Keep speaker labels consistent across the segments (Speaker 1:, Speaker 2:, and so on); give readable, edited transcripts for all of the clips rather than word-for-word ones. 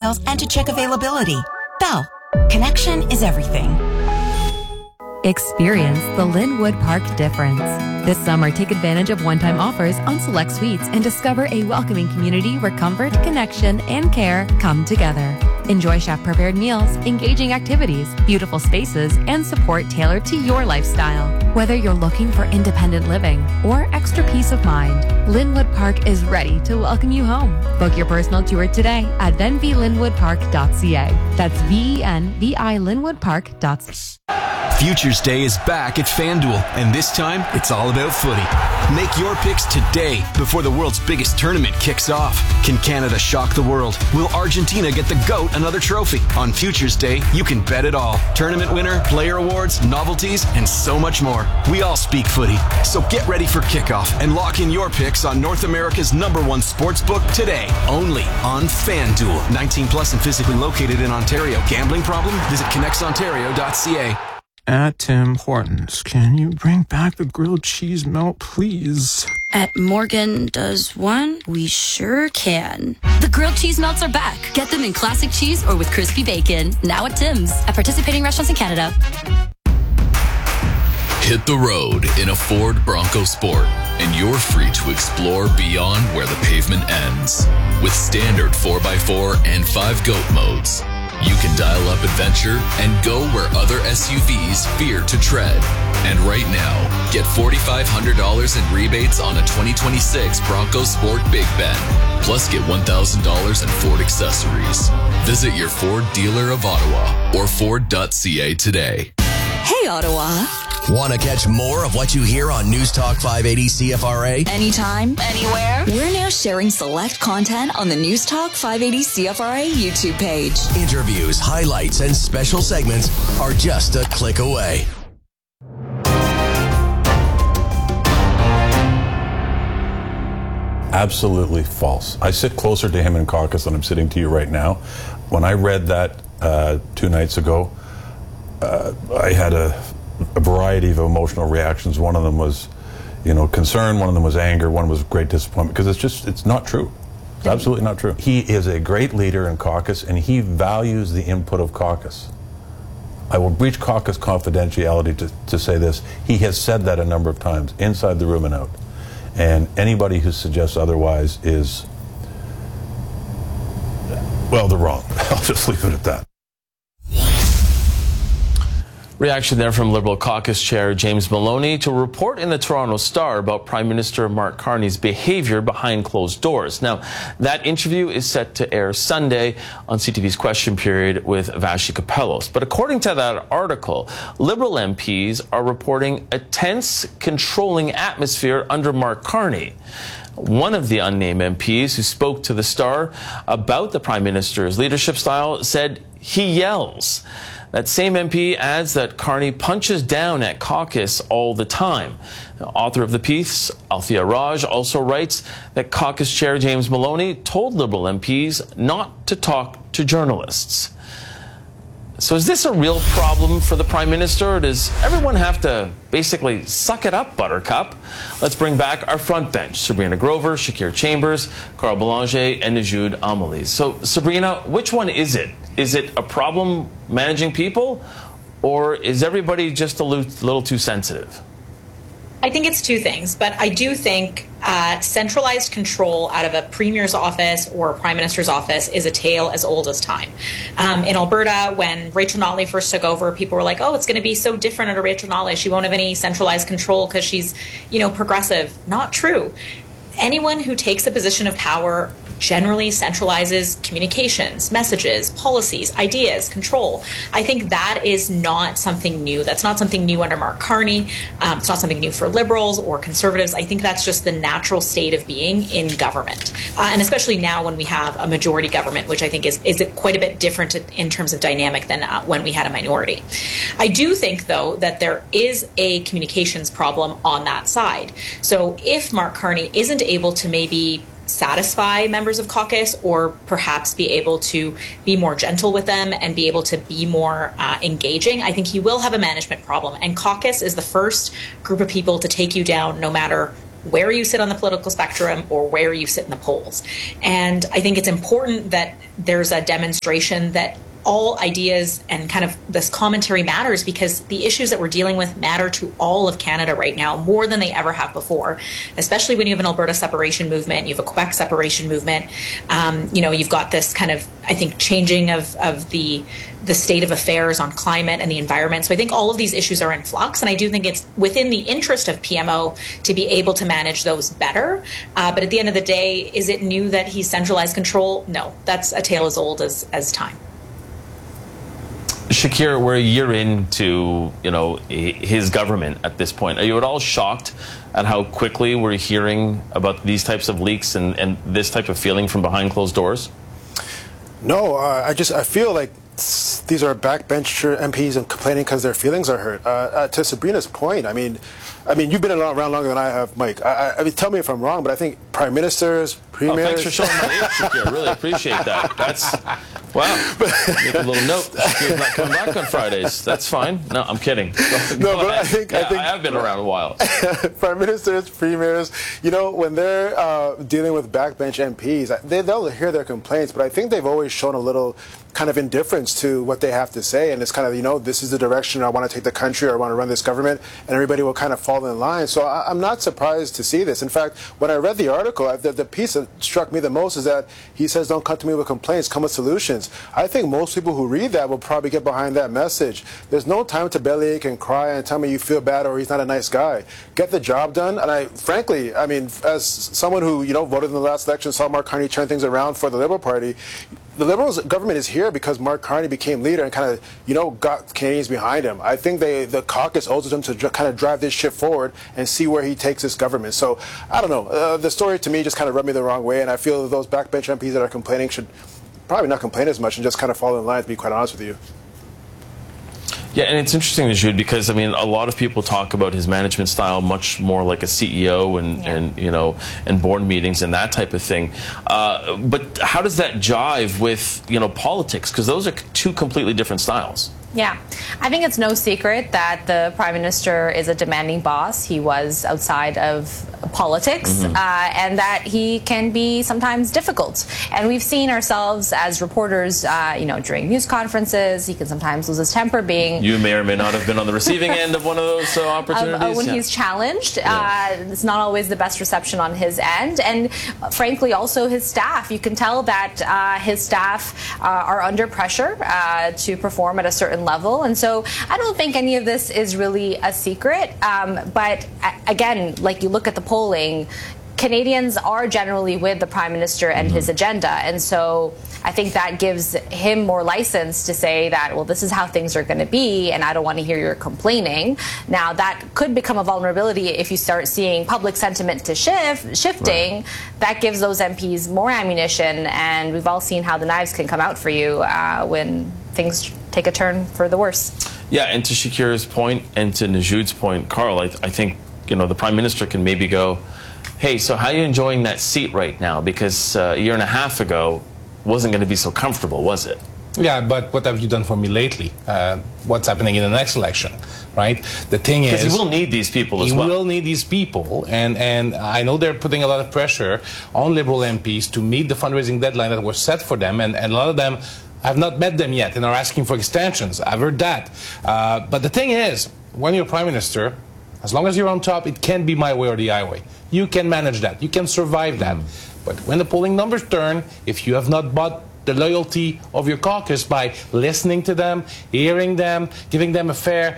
Speaker 1: details and to check availability. Bell, connection is everything.
Speaker 2: Experience the Linwood Park difference. This summer, take advantage of one-time offers on select suites and discover a welcoming community where comfort, connection, and care come together. Enjoy chef-prepared meals, engaging activities, beautiful spaces, and support tailored to your lifestyle. Whether you're looking for independent living or extra peace of mind, Linwood Park is ready to welcome you home. Book your personal tour today at venvilinwoodpark.ca. That's VENVI Linwoodpark.ca.
Speaker 3: Futures Day is back at FanDuel, and this time, it's all about footy. Make your picks today before the world's biggest tournament kicks off. Can Canada shock the world? Will Argentina get the GOAT another trophy? On Futures Day, you can bet it all. Tournament winner, player awards, novelties, and so much more. We all speak footy, so get ready for kickoff and lock in your picks on North America's #1 sportsbook today, only on FanDuel. 19 plus and physically located in Ontario. Gambling problem? Visit connectsontario.ca.
Speaker 4: At Tim Hortons, can you bring back the grilled cheese melt, please?
Speaker 5: At Morgan Does One, we sure can. The grilled cheese melts are back. Get them in classic cheese or with crispy bacon. Now at Tim's. At participating restaurants in Canada.
Speaker 6: Hit the road in a Ford Bronco Sport, and you're free to explore beyond where the pavement ends. With standard 4x4 and 5 GOAT modes, you can dial up adventure and go where other SUVs fear to tread. And right now, get $4,500 in rebates on a 2026 Bronco Sport Big Bend. Plus, get $1,000 in Ford accessories. Visit your Ford dealer of Ottawa or Ford.ca today.
Speaker 5: Hey, Ottawa.
Speaker 7: Want to catch more of what you hear on News Talk 580 CFRA?
Speaker 5: Anytime, anywhere. We're now sharing select content on the News Talk 580 CFRA YouTube page.
Speaker 7: Interviews, highlights, and special segments are just a click away.
Speaker 8: Absolutely false. I sit closer to him in caucus than I'm sitting to you right now. When I read that 2 nights ago, I had a variety of emotional reactions. One of them was, concern. One of them was anger. One was great disappointment, because it's not true. It's absolutely not true. He is a great leader in caucus, and he values the input of caucus. I will breach caucus confidentiality to say this. He has said that a number of times, inside the room and out. And anybody who suggests otherwise is, well, they're wrong. I'll just leave it at that.
Speaker 9: Reaction there from Liberal Caucus Chair James Maloney to a report in the Toronto Star about Prime Minister Mark Carney's behavior behind closed doors. Now, that interview is set to air Sunday on CTV's Question Period with Vassy Kapelos. But according to that article, Liberal MPs are reporting a tense, controlling atmosphere under Mark Carney. One of the unnamed MPs who spoke to the Star about the Prime Minister's leadership style said he yells. That same MP adds that Carney punches down at caucus all the time. The author of the piece, Althea Raj, also writes that caucus chair James Maloney told Liberal MPs not to talk to journalists. So is this a real problem for the Prime Minister, or does everyone have to basically suck it up, Buttercup? Let's bring back our front bench. Sabrina Grover, Shakir Chambers, Carl Belanger, and Najoud Amalis. So, Sabrina, which one is it? Is it a problem managing people, or is everybody just a little too sensitive?
Speaker 10: I think it's two things, but I do think centralized control out of a premier's office or a prime minister's office is a tale as old as time. In Alberta, when Rachel Notley first took over, people were like, oh, it's going to be so different under Rachel Notley. She won't have any centralized control because she's, progressive. Not true. Anyone who takes a position of power generally centralizes communications, messages, policies, ideas, control. I think that is not something new. That's not something new under Mark Carney. It's not something new for Liberals or Conservatives. I think that's just the natural state of being in government. And especially now when we have a majority government, which I think is quite a bit different in terms of dynamic than when we had a minority. I do think, though, that there is a communications problem on that side. So if Mark Carney isn't able to maybe satisfy members of caucus, or perhaps be able to be more gentle with them and be able to be more engaging, I think he will have a management problem. And caucus is the first group of people to take you down no matter where you sit on the political spectrum or where you sit in the polls. And I think it's important that there's a demonstration that all ideas and kind of this commentary matters, because the issues that we're dealing with matter to all of Canada right now more than they ever have before, especially when you have an Alberta separation movement, you have a Quebec separation movement. You've got this kind of, I think, changing of the state of affairs on climate and the environment. So I think all of these issues are in flux, and I do think it's within the interest of PMO to be able to manage those better. But at the end of the day, is it new that he's centralized control? No, that's a tale as old as time.
Speaker 9: Shakir, we're a year into, his government at this point. Are you at all shocked at how quickly we're hearing about these types of leaks and this type of feeling from behind closed doors?
Speaker 11: No, I feel like these are backbencher MPs and complaining because their feelings are hurt. To Sabrina's point, I mean, you've been around longer than I have, Mike. I mean, tell me if I'm wrong, but I think prime ministers, premiers...
Speaker 9: Oh, thanks for showing my age, Shakir. I really appreciate that. That's... Wow. Make a little note. Shakir's not coming back on Fridays. That's fine. No, I'm kidding. I think I have been around a while.
Speaker 11: Prime ministers, premiers, when they're dealing with backbench MPs, they'll hear their complaints, but I think they've always shown a little kind of indifference to what they have to say, and it's kind of, this is the direction I want to take the country, or I want to run this government, and everybody will kind of fall in line. So I'm not surprised to see this. In fact, when I read the article, the piece that struck me the most is that he says, don't come to me with complaints, come with solutions. I think most people who read that will probably get behind that message. There's no time to bellyache and cry and tell me you feel bad or he's not a nice guy. Get the job done. And frankly, as someone who, voted in the last election, saw Mark Carney turn things around for the Liberal Party, the Liberals government is here because Mark Carney became leader and kind of, got Canadians behind him. I think the caucus owes them to kind of drive this ship forward and see where he takes this government. So, I don't know. The story to me just kind of rubbed me the wrong way, and I feel that those backbench MPs that are complaining should probably not complain as much and just kind of fall in line, to be quite honest with you.
Speaker 9: Yeah, and it's interesting, Jude, because a lot of people talk about his management style much more like a CEO and board meetings and that type of thing. But how does that jive with politics? Because those are two completely different styles.
Speaker 12: Yeah, I think it's no secret that the Prime Minister is a demanding boss. He was outside of politics, and that he can be sometimes difficult. And we've seen ourselves as reporters, during news conferences, he can sometimes lose his temper being...
Speaker 9: You may or may not have been on the receiving end of one of those opportunities.
Speaker 12: When he's challenged, it's not always the best reception on his end. And frankly, also his staff. You can tell that his staff are under pressure to perform at a certain level, and so I don't think any of this is really a secret, but again, like you look at the polling, Canadians are generally with the Prime Minister and his agenda, and so I think that gives him more license to say that, well, this is how things are going to be, and I don't want to hear your complaining. Now, that could become a vulnerability if you start seeing public sentiment to shifting. Right. That gives those MPs more ammunition, and we've all seen how the knives can come out for you when things take a turn for the worse.
Speaker 9: Yeah, and to Shakir's point and to Najoud's point, Carl, I think the Prime Minister can maybe go, hey, so how are you enjoying that seat right now? Because a year and a half ago wasn't going to be so comfortable, was it?
Speaker 13: Yeah, but what have you done for me lately? What's happening in the next election, right? The thing is...
Speaker 9: Because he will need these people as well.
Speaker 13: He will need these people, and I know they're putting a lot of pressure on Liberal MPs to meet the fundraising deadline that was set for them, and a lot of them have not met them yet and are asking for extensions. I've heard that. But the thing is, when you're Prime Minister, as long as you're on top, it can be my way or the highway. You can manage that. You can survive that. But when the polling numbers turn, if you have not bought the loyalty of your caucus by listening to them, hearing them, giving them a fair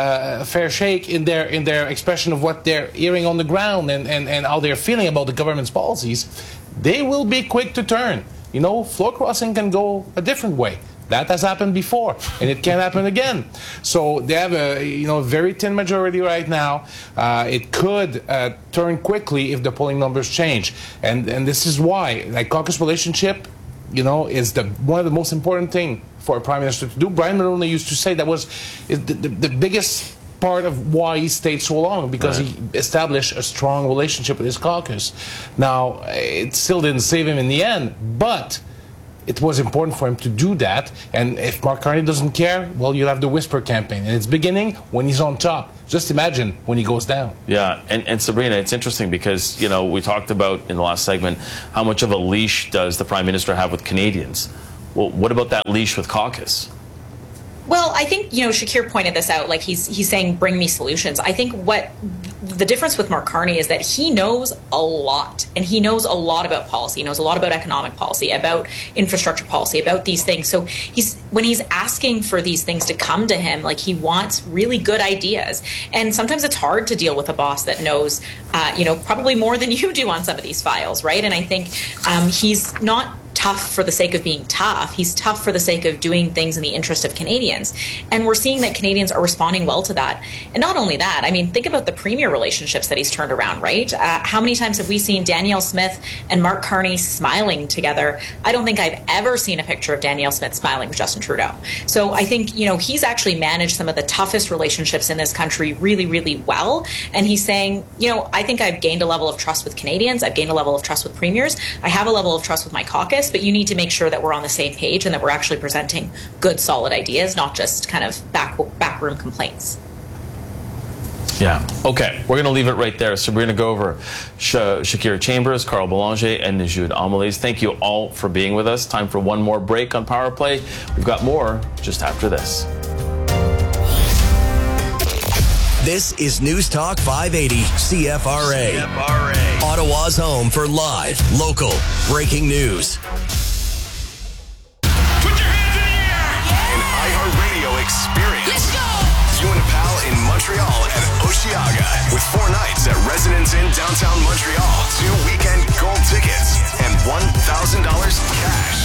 Speaker 13: shake in their expression of what they're hearing on the ground and how they're feeling about the government's policies, they will be quick to turn. Floor crossing can go a different way. That has happened before, and it can happen again. So they have a very thin majority right now. It could turn quickly if the polling numbers change, and this is why, caucus relationship, is one of the most important thing for a Prime Minister to do. Brian Mulroney used to say that was the biggest part of why he stayed so long, because he established a strong relationship with his caucus. Now, it still didn't save him in the end, but it was important for him to do that. And if Mark Carney doesn't care, well, you'll have the whisper campaign. And it's beginning when he's on top. Just imagine when he goes down.
Speaker 9: Yeah, and Sabrina, it's interesting because, you know, we talked about in the last segment how much of a leash does the Prime Minister have with Canadians. Well, what about that leash with caucus?
Speaker 10: Well, I think, you know, Shakir pointed this out, like he's saying, bring me solutions. I think what the difference with Mark Carney is that he knows a lot, and he knows a lot about policy. He knows a lot about economic policy, about infrastructure policy, about these things. So when he's asking for these things to come to him, like, he wants really good ideas. And sometimes it's hard to deal with a boss that knows, you know, probably more than you do on some of these files, right? And I think he's not tough for the sake of being tough. He's tough for the sake of doing things in the interest of Canadians. And we're seeing that Canadians are responding well to that. And not only that, I mean, think about the premier relationships that he's turned around, right? How many times have we seen Danielle Smith and Mark Carney smiling together? I don't think I've ever seen a picture of Danielle Smith smiling with Justin Trudeau. So I think, you know, he's actually managed some of the toughest relationships in this country really, really well. And he's saying, you know, I think I've gained a level of trust with Canadians. I've gained a level of trust with premiers. I have a level of trust with my caucus. But you need to make sure that we're on the same page and that we're actually presenting good, solid ideas, not just kind of backroom complaints.
Speaker 9: Yeah. Okay. We're going to leave it right there. Sabrina Gover, Shakir Chambers, Carl Belanger, and Najud Amelez. Thank you all for being with us. Time for one more break on Power Play. We've got more just after this.
Speaker 7: This is News Talk 580 CFRA. Ottawa's home for live, local, breaking news.
Speaker 14: Put your hands in the air! An iHeartRadio experience. Let's go! You and a pal in Montreal at Osheaga with 4 nights at Residence Inn downtown Montreal, 2 weekend gold tickets, and $1,000 cash.